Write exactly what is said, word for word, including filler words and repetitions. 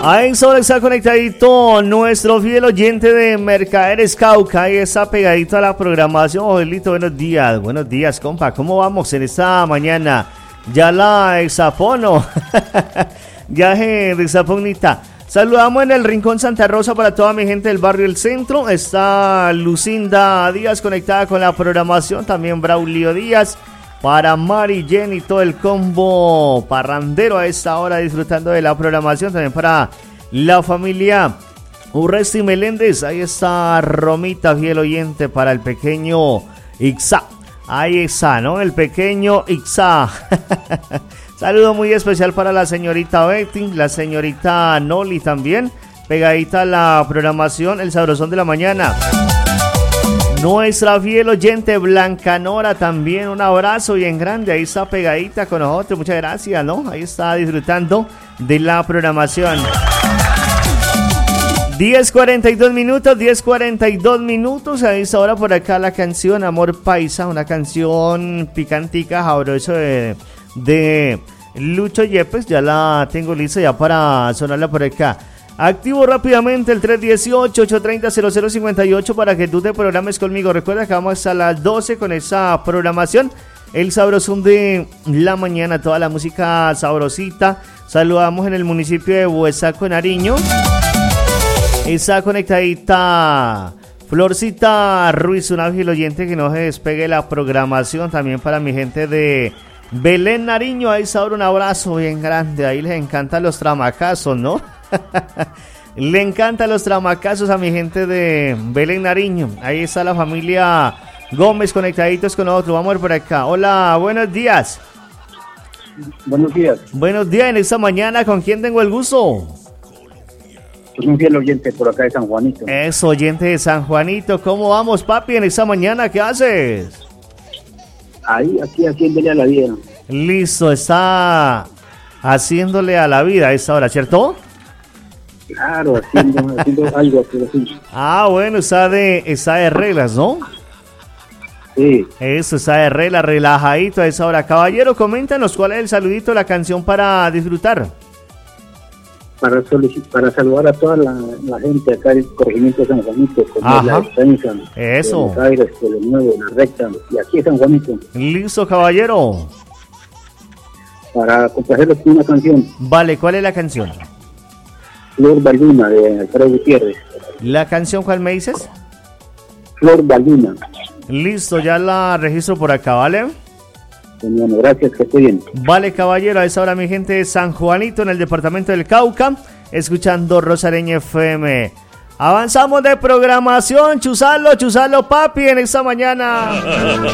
Ahí solo está conectadito nuestro fiel oyente de Mercaderes Cauca. Ahí está pegadito a la programación. Joelito, buenos días. Buenos días, compa. ¿Cómo vamos en esta mañana? Ya la exapono. Ya de exaponita. Saludamos en el Rincón Santa Rosa para toda mi gente del barrio El Centro. Está Lucinda Díaz conectada con la programación. También Braulio Díaz. Para Mari, Jenny, todo el combo parrandero a esta hora disfrutando de la programación. También para la familia Urresti Meléndez. Ahí está Romita, fiel oyente para el pequeño Ixa. Ahí está, ¿no? El pequeño Ixa. Saludo muy especial para la señorita Betty, la señorita Noli también. Pegadita a la programación, el sabrosón de la mañana. Nuestra fiel oyente Blanca Nora también, un abrazo bien grande, ahí está pegadita con nosotros, muchas gracias, ¿no? Ahí está disfrutando de la programación. diez cuarenta y dos minutos, diez cuarenta y dos minutos, ahí está ahora por acá la canción Amor Paisa, una canción picantica, sabroso de, de Lucho Yepes, ya la tengo lista ya para sonarla por acá. Activo rápidamente el tres uno ocho, ocho tres cero, cero cero cinco ocho para que tú te programes conmigo. Recuerda que vamos hasta las doce con esa programación. El sabrosón de la mañana, toda la música sabrosita. Saludamos en el municipio de Buesaco, Nariño. Está conectadita Florcita Ruiz, una fiel oyente que no se despegue la programación. También para mi gente de Belén, Nariño. Ahí sabro, un abrazo bien grande. Ahí les encantan los tramacazos, ¿no? Le encantan los tramacazos a mi gente de Belén, Nariño. Ahí está la familia Gómez conectaditos con nosotros. Vamos a ver por acá. Hola, buenos días. Buenos días. Buenos días en esta mañana. ¿Con quién tengo el gusto? Es un fiel oyente por acá de San Juanito. Es oyente de San Juanito. ¿Cómo vamos, papi, en esta mañana? ¿Qué haces? Ahí, aquí, haciéndole a la vida. Listo, está haciéndole a la vida a esta hora, ¿cierto? Claro, haciendo, haciendo algo así. Ah, bueno, está de, está de reglas, ¿no? Sí. Eso, está de reglas, relajadito a esa hora. Caballero, coméntanos cuál es el saludito, la canción para disfrutar. Para para saludar a toda la, la gente acá del corregimiento de San Juanito, como la defensa, eso. Buenos Aires, Pueblo Nuevo, La Recta, y aquí en San Juanito. Listo, caballero. Para complacerles con una canción. Vale, ¿cuál es la canción? Flor Balbina, de Alfredo Gutiérrez. ¿La canción cuál me dices? Flor Balbina. Listo, ya la registro por acá, ¿vale? Bueno, gracias, que esté bien. Vale, caballero, a esa hora mi gente de San Juanito en el departamento del Cauca, escuchando Rosareña F M. Avanzamos de programación, chuzalo, chuzalo, papi, en esta mañana.